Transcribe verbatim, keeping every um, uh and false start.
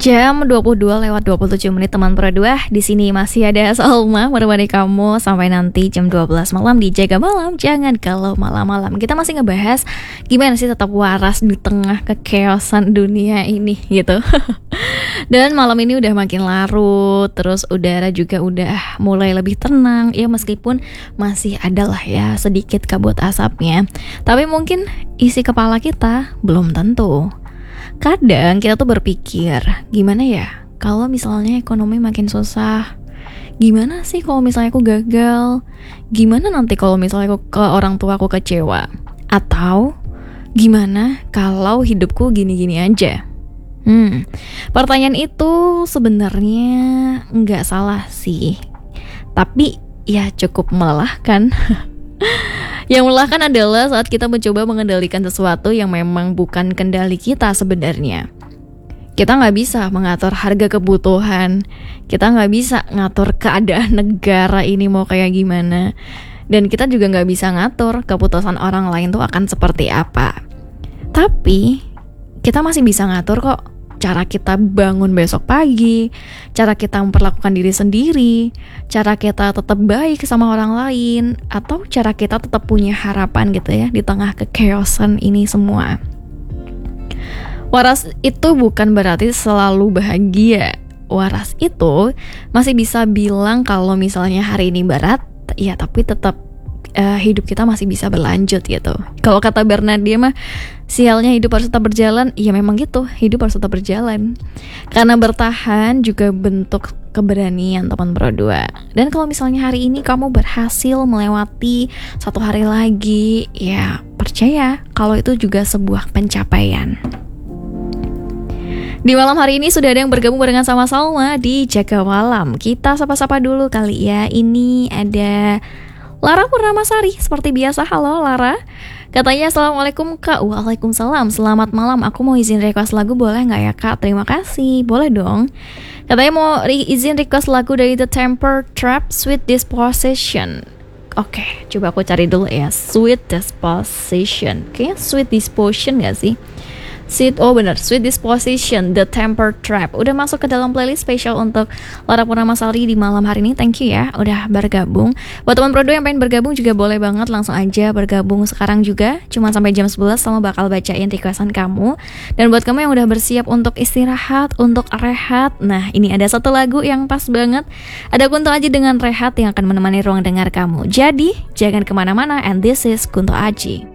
Jam dua puluh dua lewat dua puluh tujuh menit teman Pro dua. Di sini masih ada Salma menemani kamu sampai nanti jam dua belas malam di Jaga Malam. Jangan kalau malam-malam. Kita masih ngebahas gimana sih tetap waras di tengah kekeosan dunia ini gitu. Dan malam ini udah makin larut, terus udara juga udah mulai lebih tenang. Ya meskipun masih ada lah ya sedikit kabut asapnya, tapi mungkin isi kepala kita belum tentu. Kadang kita tuh berpikir, gimana ya kalau misalnya ekonomi makin susah? Gimana sih kalau misalnya aku gagal? Gimana nanti kalau misalnya aku ke orang tua aku kecewa? Atau gimana kalau hidupku gini-gini aja? Hmm, pertanyaan itu sebenarnya nggak salah sih, tapi ya cukup melelahkan. Yang melelahkan adalah saat kita mencoba mengendalikan sesuatu yang memang bukan kendali kita sebenarnya. Kita nggak bisa mengatur harga kebutuhan, kita nggak bisa ngatur keadaan negara ini mau kayak gimana, dan kita juga nggak bisa ngatur keputusan orang lain tuh akan seperti apa. Tapi kita masih bisa ngatur kok cara kita bangun besok pagi, cara kita memperlakukan diri sendiri, cara kita tetap baik sama orang lain, atau cara kita tetap punya harapan gitu ya di tengah kekeosan ini semua. Waras itu bukan berarti selalu bahagia. Waras itu masih bisa bilang kalau misalnya hari ini berat, ya tapi tetap Uh, hidup kita masih bisa berlanjut gitu. Kalau kata Bernardia mah, sialnya hidup harus tetap berjalan. Ya memang gitu, hidup harus tetap berjalan. Karena bertahan juga bentuk keberanian teman Pro dua. Dan kalau misalnya hari ini kamu berhasil melewati satu hari lagi, ya percaya kalau itu juga sebuah pencapaian. Di malam hari ini sudah ada yang bergabung barengan sama Salma di Jaga Malam. Kita sapa-sapa dulu kali ya. Ini ada Lara Purnamasari, seperti biasa. Halo Lara. Katanya assalamualaikum kak. Waalaikumsalam, selamat malam. Aku mau izin request lagu boleh gak ya kak? Terima kasih, boleh dong. Katanya mau re- izin request lagu dari The Temper Trap, Sweet Disposition. Oke, okay, coba aku cari dulu ya. Sweet Disposition. Kayaknya Sweet Disposition gak sih? Sweet, oh bener, Sweet Disposition, The Temper Trap. Udah masuk ke dalam playlist spesial untuk Lara Purnamasari di malam hari ini. Thank you ya, udah bergabung. Buat teman Pro dua yang pengen bergabung juga boleh banget, langsung aja bergabung sekarang juga. Cuma sampai jam sebelas sama bakal bacain requestan kamu. Dan buat kamu yang udah bersiap untuk istirahat, untuk rehat, nah ini ada satu lagu yang pas banget. Ada Kunto Aji dengan Rehat yang akan menemani ruang dengar kamu. Jadi, jangan kemana-mana, and this is Kunto Aji.